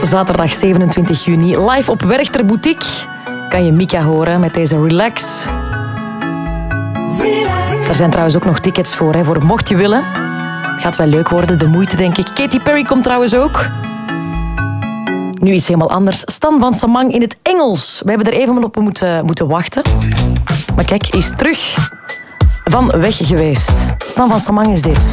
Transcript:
Zaterdag 27 juni, live op Werchter Boutique. Kan je Mika horen met deze Relax. Er zijn trouwens ook nog tickets voor mocht je willen. Gaat wel leuk worden, de moeite denk ik. Katy Perry komt trouwens ook. Nu is het helemaal anders. Stan van Samang in het Engels. We hebben er even op moeten wachten. Maar kijk, hij is terug van weg geweest. Stan van Samang is dit.